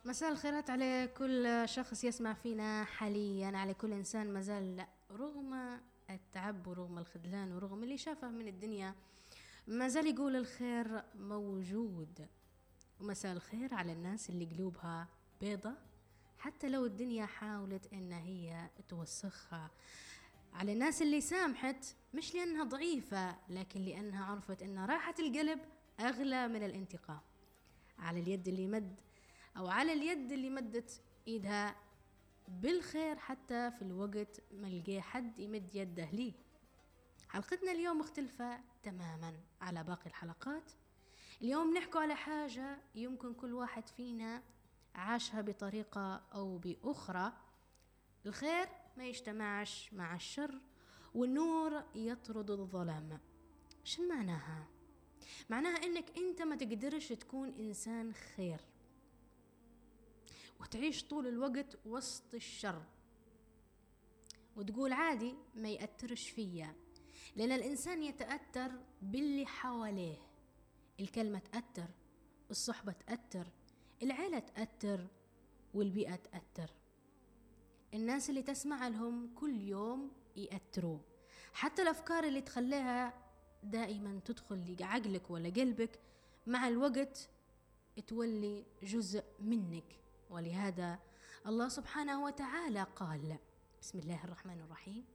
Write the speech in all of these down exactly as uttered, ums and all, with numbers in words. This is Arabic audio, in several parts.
مساء الخيرات على كل شخص يسمع فينا حاليا، على كل إنسان مازال رغم التعب ورغم الخذلان ورغم اللي شافه من الدنيا مازال يقول الخير موجود. ومساء الخير على الناس اللي قلوبها بيضة حتى لو الدنيا حاولت إن هي توسخها، على الناس اللي سامحت مش لأنها ضعيفة لكن لأنها عرفت إن راحة القلب أغلى من الانتقام، على اليد اللي مد أو على اليد اللي مدت إيدها بالخير حتى في الوقت ما لقى حد يمد يده ليه. حلقتنا اليوم مختلفة تماما على باقي الحلقات. اليوم نحكوا على حاجة يمكن كل واحد فينا عاشها بطريقة أو بأخرى. الخير ما يجتمعش مع الشر والنور يطرد الظلام. شو معناها؟ معناها إنك أنت ما تقدرش تكون إنسان خير وتعيش طول الوقت وسط الشر وتقول عادي ما يأثرش فيا، لأن الإنسان يتأثر باللي حواليه. الكلمة تأثر، الصحبة تأثر، العيلة تأثر، والبيئة تأثر. الناس اللي تسمع لهم كل يوم يأثروا، حتى الأفكار اللي تخليها دائما تدخل لعقلك ولا قلبك مع الوقت تولي جزء منك. ولهذا الله سبحانه وتعالى قال: بسم الله الرحمن الرحيم: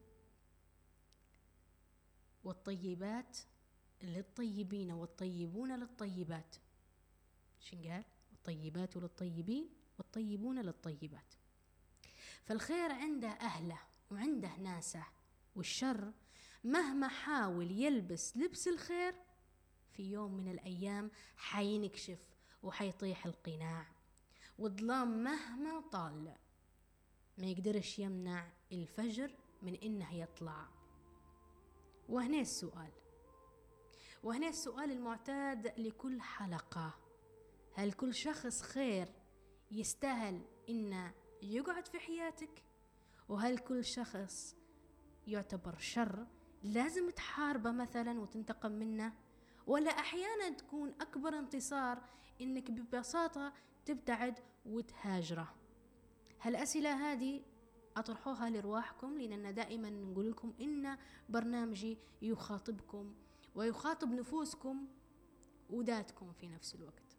والطيبات للطيبين والطيبون للطيبات. شن قال؟ الطيبات للطيبين والطيبون للطيبات. فالخير عنده أهله وعنده ناسه، والشر مهما حاول يلبس لبس الخير في يوم من الأيام حينكشف وحيطيح القناع، والظلام مهما طال ما يقدرش يمنع الفجر من إنه يطلع. وهنا السؤال وهنا السؤال المعتاد لكل حلقة: هل كل شخص خير يستاهل إنه يقعد في حياتك؟ وهل كل شخص يعتبر شر لازم تحاربه مثلا وتنتقم منه؟ ولا أحيانا تكون أكبر انتصار إنك ببساطة تبتعد وتهاجره؟ هالأسئلة هذه أطرحوها لرواحكم، لأننا دائما نقول لكم إن برنامجي يخاطبكم ويخاطب نفوسكم وذاتكم في نفس الوقت.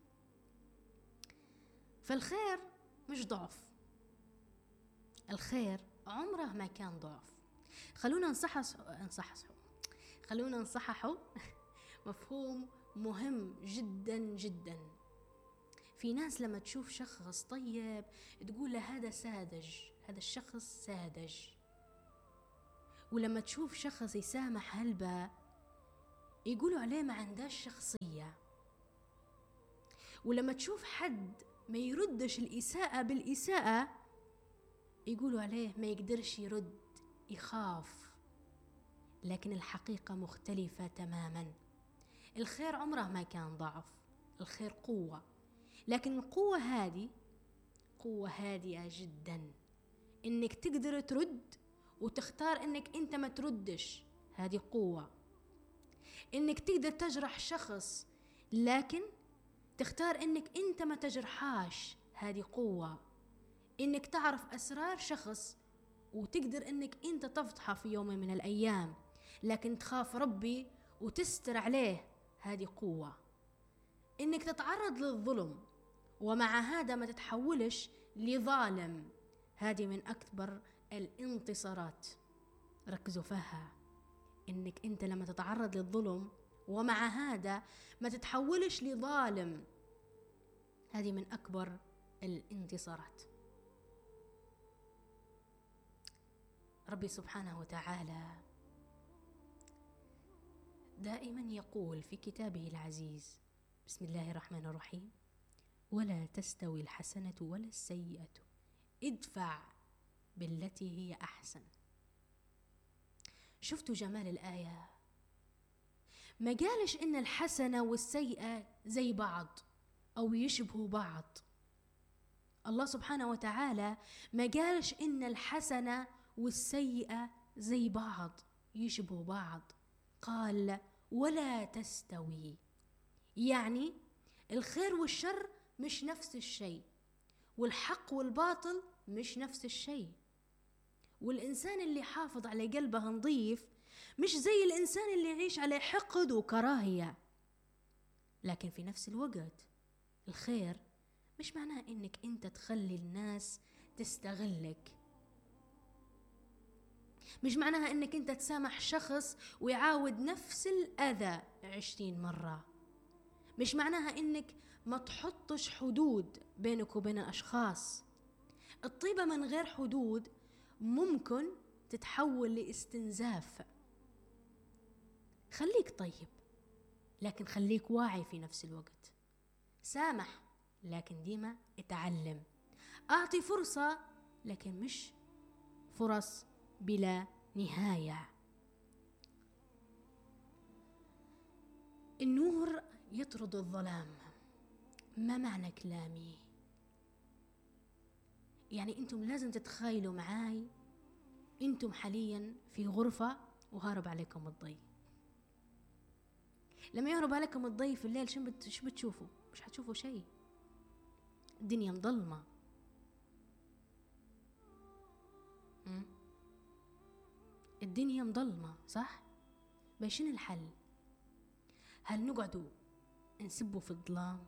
فالخير مش ضعف، الخير عمره ما كان ضعف. خلونا نصحص نصحصحوا خلونا نصححوا مفهوم مهم جدا جدا. في ناس لما تشوف شخص طيب تقول له هذا ساذج، هذا الشخص ساذج. ولما تشوف شخص يسامح هلبة يقولوا عليه ما عندهش شخصية. ولما تشوف حد ما يردش الإساءة بالإساءة يقولوا عليه ما يقدرش يرد، يخاف. لكن الحقيقة مختلفة تماما. الخير عمره ما كان ضعف، الخير قوة، لكن القوة هذه قوة هادئة جدا. انك تقدر ترد وتختار انك انت ما تردش، هذه قوة. انك تقدر تجرح شخص لكن تختار انك انت ما تجرحاش، هذه قوة. انك تعرف اسرار شخص وتقدر انك انت تفضحه في يوم من الايام لكن تخاف ربي وتستر عليه، هذه قوة. انك تتعرض للظلم ومع هذا ما تتحولش لظالم، هذه من اكبر الانتصارات. ركزوا فيها، انك انت لما تتعرض للظلم ومع هذا ما تتحولش لظالم، هذه من اكبر الانتصارات. ربي سبحانه وتعالى دائما يقول في كتابه العزيز: بسم الله الرحمن الرحيم: ولا تستوي الحسنة ولا السيئة ادفع بالتي هي أحسن. شفتوا جمال الآية؟ ما قالش إن الحسنة والسيئة زي بعض أو يشبهوا بعض. الله سبحانه وتعالى ما قالش إن الحسنة والسيئة زي بعض يشبهوا بعض، قال ولا تستوي، يعني الخير والشر مش نفس الشيء، والحق والباطل مش نفس الشيء. والإنسان اللي حافظ على قلبه نظيف مش زي الإنسان اللي يعيش على حقد وكراهية. لكن في نفس الوقت الخير مش معناه إنك أنت تخلي الناس تستغلك، مش معناها إنك أنت تسامح شخص ويعاود نفس الأذى عشرين مرة، مش معناها إنك ما تحطش حدود بينك وبين الأشخاص. الطيبة من غير حدود ممكن تتحول لاستنزاف. خليك طيب لكن خليك واعي في نفس الوقت. سامح لكن ديما اتعلم. أعطي فرصة لكن مش فرص بلا نهاية. النور يطرد الظلام. ما معنى كلامي؟ يعني انتم لازم تتخيلوا معاي انتم حاليا في غرفة وهارب عليكم الضي. لما يهرب عليكم الضي في الليل شو بت... شو بتشوفوا؟ مش هتشوفوا شيء، الدنيا مظلمة. م? الدنيا مظلمة صح؟ بشين الحل؟ هل نقعدوا نسبوا في الظلام؟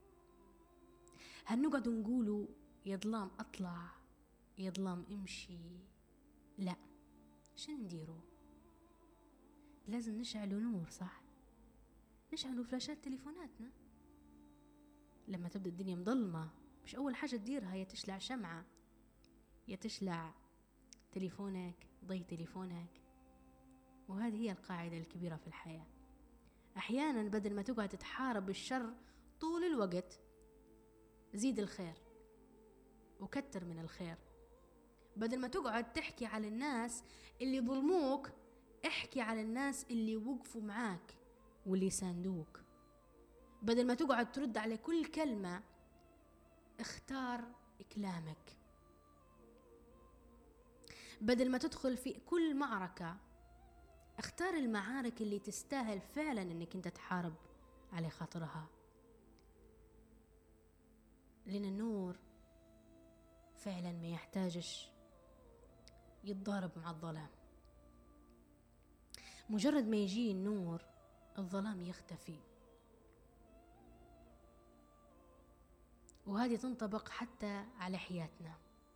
هل نقعدوا نقولوا يا ظلام اطلع يا ظلام امشي؟ لا، شو نديروا؟ لازم نشعلوا نور صح؟ نشعلوا فلاشات تليفوناتنا. لما تبدأ الدنيا مظلمة مش أول حاجة تديرها يا تشلع شمعة يا تشلع تليفونك، ضي تليفونك. وهذه هي القاعدة الكبيرة في الحياة. أحيانا بدل ما تقعد تتحارب الشر طول الوقت، زيد الخير وكتر من الخير. بدل ما تقعد تحكي على الناس اللي ظلموك، احكي على الناس اللي وقفوا معاك واللي ساندوك. بدل ما تقعد ترد على كل كلمة، اختار كلامك. بدل ما تدخل في كل معركة، اختار المعارك اللي تستاهل فعلا انك انت تحارب على خاطرها. لأن النور فعلا ما يحتاجش يتضارب مع الظلام. مجرد ما يجي النور الظلام يختفي. وهذه تنطبق حتى على حياتنا.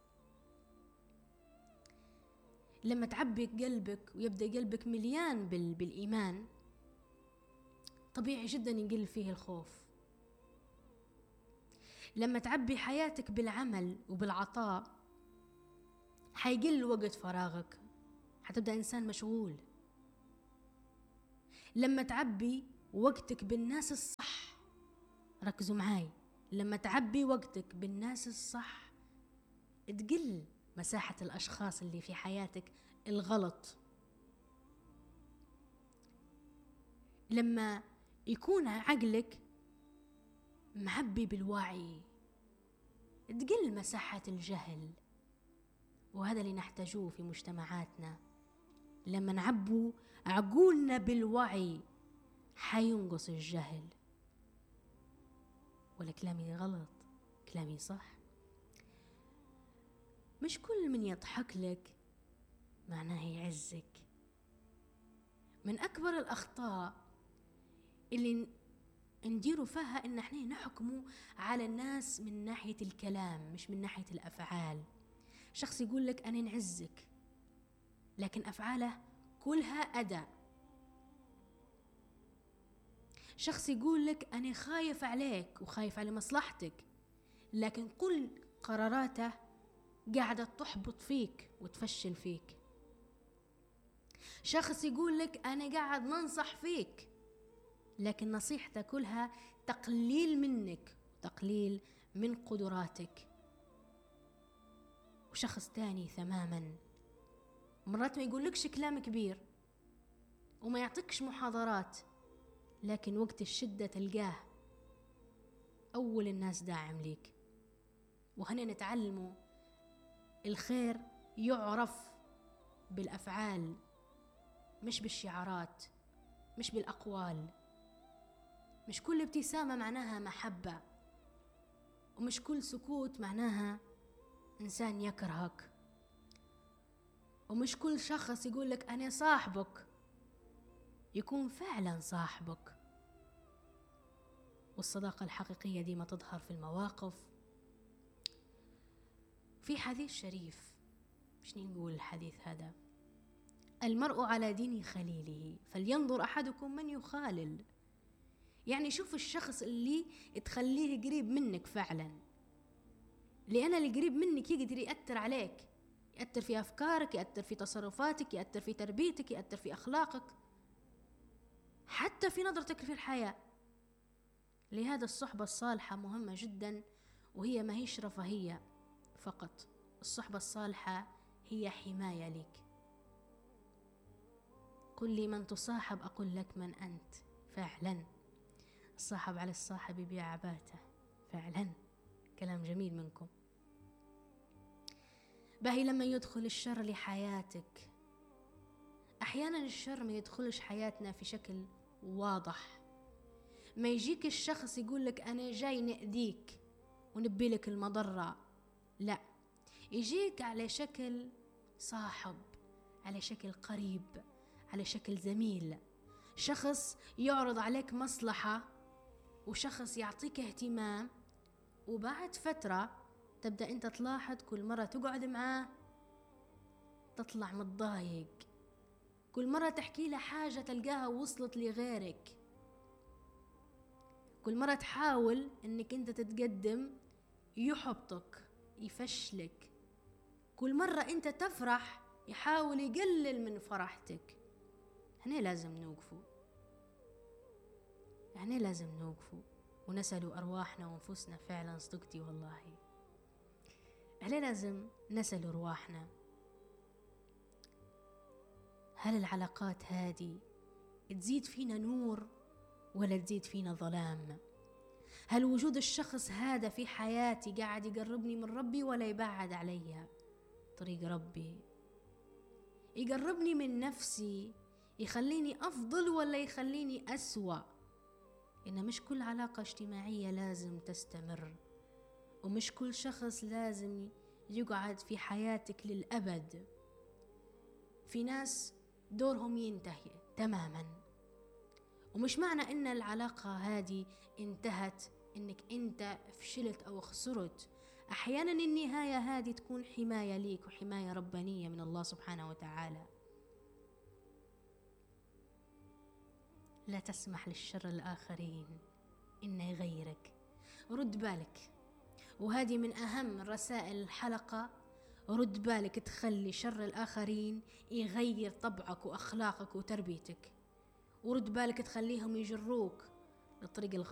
لما تعبي قلبك ويبدأ قلبك مليان بالإيمان، طبيعي جدا يقل فيه الخوف. لما تعبي حياتك بالعمل وبالعطاء، حيقل وقت فراغك، حتبدأ إنسان مشغول. لما تعبي وقتك بالناس الصح، ركزوا معاي، لما تعبي وقتك بالناس الصح تقل مساحة الأشخاص اللي في حياتك الغلط. لما يكون عقلك معبي بالوعي تقل مساحة الجهل. وهذا اللي نحتاجوه في مجتمعاتنا. لما نعبوا عقولنا بالوعي حينقص الجهل. ولا كلامي غلط؟ كلامي صح؟ مش كل من يضحك لك معناه يعزك. من أكبر الأخطاء اللي نديروا فيها إن احنا نحكموا على الناس من ناحية الكلام مش من ناحية الأفعال. شخص يقول لك أنا نعزك، لكن أفعاله كلها أداء. شخص يقول لك أنا خايف عليك وخايف على مصلحتك، لكن كل قراراته قاعدة تحبط فيك وتفشل فيك. شخص يقول لك أنا قاعد ننصح فيك، لكن نصيحته كلها تقليل منك وتقليل من قدراتك. وشخص تاني تماما مرات ما يقولكش كلام كبير وما يعطيكش محاضرات، لكن وقت الشدة تلقاه أول الناس داعم ليك. وهنا نتعلموا الخير يعرف بالأفعال مش بالشعارات، مش بالأقوال. مش كل ابتسامة معناها محبة. ومش كل سكوت معناها إنسان يكرهك، ومش كل شخص يقول لك أنا صاحبك يكون فعلا صاحبك. والصداقة الحقيقية دي ما تظهر في المواقف. في حديث شريف، مش نقول الحديث هذا: المرء على دين خليله فلينظر أحدكم من يخالل. يعني شوف الشخص اللي تخليه قريب منك فعلا، لأن اللي قريب منك يقدر يأثر عليك، يأثر في أفكارك، يأثر في تصرفاتك، يأثر في تربيتك، يأثر في أخلاقك، حتى في نظرتك في الحياة. لهذا الصحبة الصالحة مهمة جدا، وهي ما هيش رفاهية فقط. الصحبة الصالحة هي حماية لك. قل لي من تصاحب أقول لك من أنت. فعلا الصاحب على الصاحب يبيع عباته. فعلا كلام جميل منكم. باهي لما يدخل الشر لحياتك، أحيانا الشر ما يدخلش حياتنا في شكل واضح. ما يجيك الشخص يقول لك أنا جاي نأذيك ونبي لك المضرة، لا، يجيك على شكل صاحب، على شكل قريب، على شكل زميل، شخص يعرض عليك مصلحة، وشخص يعطيك اهتمام. وبعد فترة تبدأ أنت تلاحظ كل مرة تقعد معاه تطلع متضايق، كل مرة تحكي له حاجة تلقاها وصلت لغيرك، كل مرة تحاول أنك أنت تتقدم يحبطك، يفشلك، كل مرة أنت تفرح يحاول يقلل من فرحتك. هنا لازم نوقفوا، هنا لازم نوقفوا ونسألوا أرواحنا وانفسنا. فعلا صدقتي والله، هنا لازم نسأل أرواحنا، هل العلاقات هذه تزيد فينا نور ولا تزيد فينا ظلام؟ هل وجود الشخص هذا في حياتي قاعد يقربني من ربي ولا يبعد علي طريق ربي؟ يقربني من نفسي، يخليني أفضل ولا يخليني أسوأ؟ إن مش كل علاقة اجتماعية لازم تستمر، ومش كل شخص لازم يقعد في حياتك للأبد. في ناس دورهم ينتهي تماما، ومش معنى إن العلاقة هذه انتهت إنك أنت فشلت أو خسرت. أحيانا النهاية هذه تكون حماية ليك وحماية ربانية من الله سبحانه وتعالى. لا تسمح للشر الآخرين إنه يغيرك، رد بالك. وهذه من أهم رسائل الحلقة، رد بالك تخلي شر الآخرين يغير طبعك وأخلاقك وتربيتك، ورد بالك تخليهم يجروك للطريق الغلط.